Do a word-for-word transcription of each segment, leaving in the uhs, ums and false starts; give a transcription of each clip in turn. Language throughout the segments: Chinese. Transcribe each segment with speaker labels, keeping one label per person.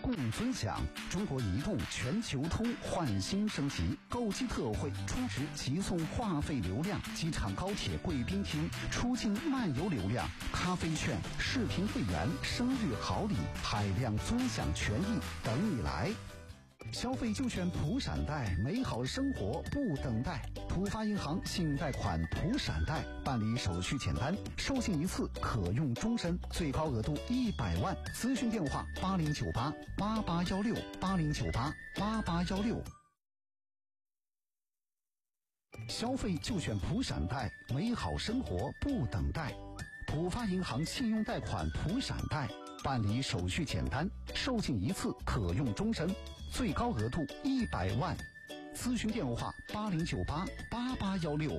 Speaker 1: 共分享。中国移动全球通焕新升级，购机特惠，充值即送话费流量，机场高铁贵宾厅出境漫游流量，咖啡券、视频会员、生日好礼，海量尊享权益等你来。消费就选普闪贷，美好生活不等待。浦发银行信用贷款普闪贷，办理手续简单，授信一次可用终身，最高额度一百万。咨询电话八零九八八八幺六八零九八八八幺六。消费就选普闪贷，美好生活不等待。浦发银行信用贷款普闪贷，办理手续简单，授信一次可用终身，最高额度一百万。咨询电话八零九八八八幺六。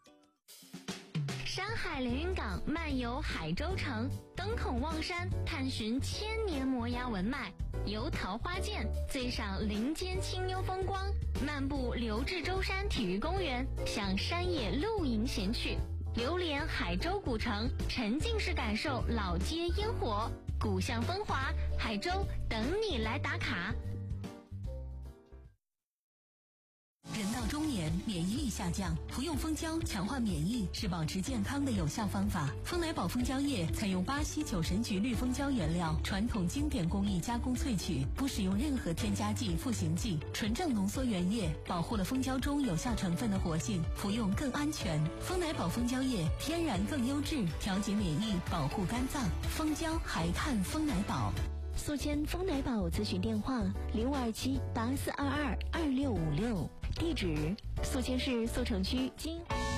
Speaker 2: 山海连云港漫游海州城，登孔望山，探寻千年摩崖文脉；游桃花涧，醉赏林间清幽风光；漫步刘志洲山体育公园，享山野露营闲趣；流连海州古城，沉浸式感受老街烟火，古巷风华，海州等你来打卡。
Speaker 3: 人到中年，免疫力下降，服用蜂胶强化免疫是保持健康的有效方法。蜂奶宝蜂胶液采用巴西酒神菊绿蜂胶原料，传统经典工艺加工萃取，不使用任何添加剂、赋形剂，纯正浓缩原液，保护了蜂胶中有效成分的活性，服用更安全。蜂奶宝蜂胶液天然更优质，调节免疫，保护肝脏。蜂胶还看蜂奶宝。
Speaker 4: 宿迁蜂奶宝咨询电话零五二七八四二二二六五六，地址宿迁市宿城区金。